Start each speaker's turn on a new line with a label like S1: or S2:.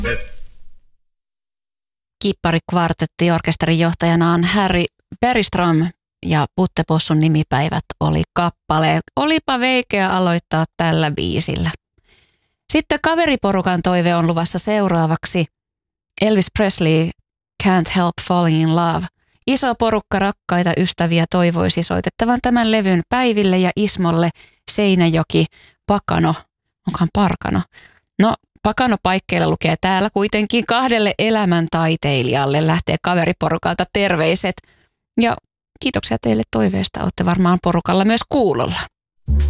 S1: Kipparikvartetti orkesterin johtajana on Harry Bergström ja Puttepossun nimipäivät oli kappale. Olipa veikeä aloittaa tällä biisillä. Sitten kaveriporukan toive on luvassa seuraavaksi. Elvis Presley, Can't Help Falling in Love. Iso porukka rakkaita ystäviä toivoisi soitettavan tämän levyn Päiville ja Ismolle. Seinäjoki, Pakano. Onkohan Parkano? No, Pakano paikkeilla lukee täällä kuitenkin 2 elämäntaiteilijalle lähtee kaveriporukalta terveiset. Ja kiitoksia teille toiveesta, olette varmaan porukalla myös kuulolla.